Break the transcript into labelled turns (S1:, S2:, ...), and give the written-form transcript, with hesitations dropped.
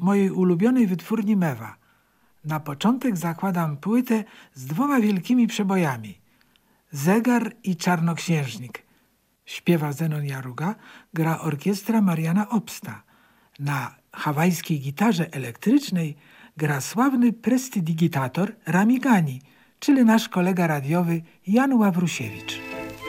S1: mojej ulubionej wytwórni Mewa. Na początek zakładam płytę z 2 wielkimi przebojami. Zegar i Czarnoksiężnik. Śpiewa Zenon Jaruga, gra orkiestra Mariana Obsta. Na hawajskiej gitarze elektrycznej gra sławny prestidigitator Rami Gani, czyli nasz kolega radiowy Jan Ławrusiewicz.